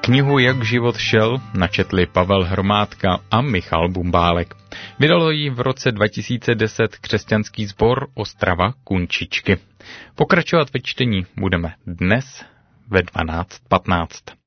Knihu Jak život šel načetli Pavel Hromádka a Michal Bumbálek. Vydalo ji v roce 2010 křesťanský sbor Ostrava Kunčičky. Pokračovat ve čtení budeme dnes ve 12:15.